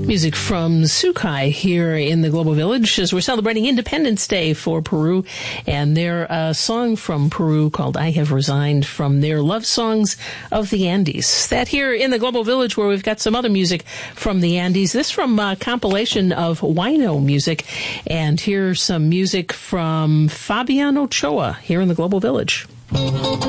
Music from Sukai here in the Global Village as we're celebrating Independence Day for Peru, and their song from Peru called I Have Resigned from their Love Songs of the Andes. That here in the Global Village where we've got some other music from the Andes. This from a compilation of Huayno music, and here's some music from Fabian Ochoa here in the Global Village.